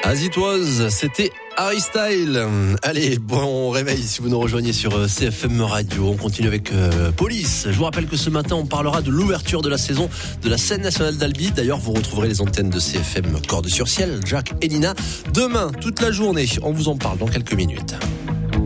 As it was, c'était Harry Style. Allez, bon réveil si vous nous rejoignez sur CFM Radio. On continue avec Police. Je vous rappelle que ce matin, on parlera de l'ouverture de la saison de la scène nationale d'Albi. D'ailleurs, vous retrouverez les antennes de CFM Cordes-sur-Ciel, Jacques et Nina. Demain, toute la journée, on vous en parle dans quelques minutes.